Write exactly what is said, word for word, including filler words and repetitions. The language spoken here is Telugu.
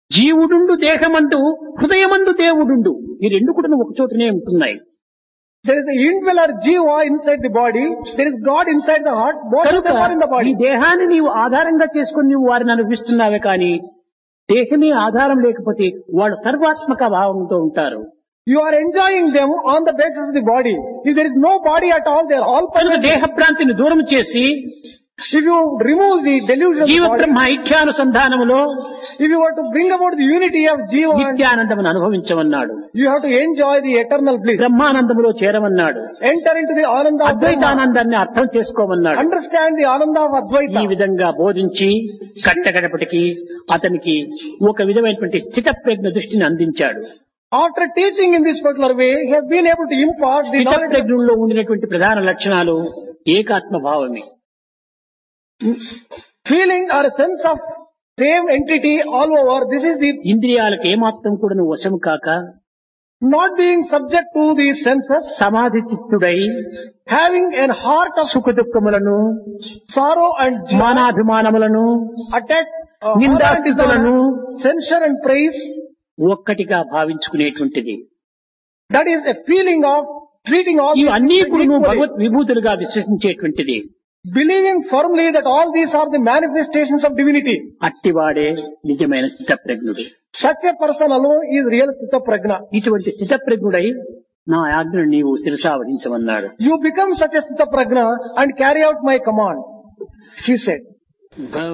జీవుడుండు దేహమందు హృదయమందు దేవుడుండు. ఈ రెండు కూడా ఒక చోటనే ఉంటున్నాయి. There is the indweller Jiva inside the body. There is God inside the heart. Both of them are in the ఈ body. దేహాన్ని నీవు ఆధారంగా చేసుకుని నీవు వారిని అనుభవిస్తున్నావే కానీ దేహమే ఆధారం లేకపోతే వాళ్ళు సర్వాత్మక భావంతో ఉంటారు. You are enjoying them on the basis of the body. If there is no body at all, they are all కనుక permanent. దేహ భ్రాంతిని దూరం చేసి If you remove the delusion of జీవ the body, Brahma ఐక్యానుసంధానములో if you were to bring about the unity of Jiva, and నిత్యానందమును అనుభవించమన్నాడు. you have to enjoy the eternal bliss. బ్రహ్మానందములో చేరమన్నాడు. Enter into the Ananda of Brahma. అద్వైతానందాన్ని అర్థం చేసుకోమన్నాడు. Understand the Ananda of ఈ Advaita. విధంగా బోధించి కట్టగడపటికి అతనికి ఒక విధమైనటువంటి స్థిత ప్రజ్ఞ దృష్టిని అందించాడు. After teaching in this particular way, he has been able to impart the స్థిత knowledge of ప్రజ్ఞలో ఉండినటువంటి ప్రధాన లక్షణాలు ఏకాత్మ భావమే. feeling or a sense of same entity all over. This is the ఇంద్రియాలకు ఏమాత్రం కూడా నువ్వు వశము కాక not being subject to the senses, సమాధి చిత్తుడై having a heart of సుఖ దుఃఖములను sorrow and joy, మానాభిమానములను attack, uh, నిందాస్థితులను censure and praise. ఒక్కటిగా భావించుకునేటువంటిది. That is a feeling of treating all these ఇవన్నీ things కూడా నువ్వు equally. Bhagwat విభూతులుగా విశ్వసించేటువంటిది. Believing firmly that all these are the manifestations of divinity. అట్టివాడే నిజమైన స్థిత ప్రజ్ఞుడు. Such a person alone is real Sthita Prajna. ఇటువంటి స్థిత ప్రజ్ఞుడై నా ఆజ్ఞను నీవు శిరసావహించమన్నాడు. You become such a Sthita Prajna and carry out my command, he said.